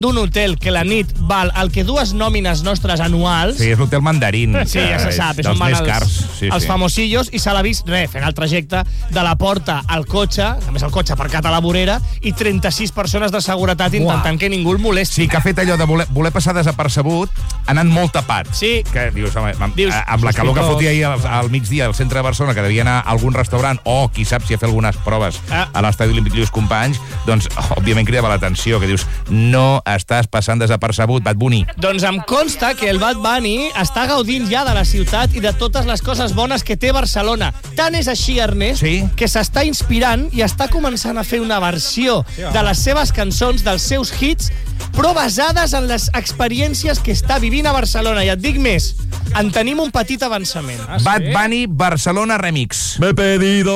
d'un hotel que la nit val el que 2 nòmines nostres anuals. Sí, és l'hotel Mandarín. Sí, ja se sap. Dels més cars. Els famosillos, i se l'ha vist, fent el trajecte de la porta al cotxe, a més el cotxe aparcat a la vorera, i 36 persones de seguretat intentant que ningú el molesti. Sí, que ha fet allò de voler passar desapercebut anant molt tapat. Sí. Que dius, amb la calor que fotia ahir al migdia al centre de Barcelona, que devia anar a algun restaurant o, qui sap, si a fer algunes proves a l'estadi olímpic Lluís Companys, doncs, òbviament, cridava l'atenció, que dius, no estàs passant desapercebut, Bad Bunny. Doncs em consta que el Bad Bunny està gaudint ja de la ciutat i de totes les coses bones que té Barcelona. Tant és així, Ernest, que s'està inspirant i està començant a fer una versió de les seves cançons, dels seus hits, però basades en les experiències que està vivint a Barcelona. I et dic més, en tenim un petit avançament. Bad Bunny Barcelona Remix. Me he pedido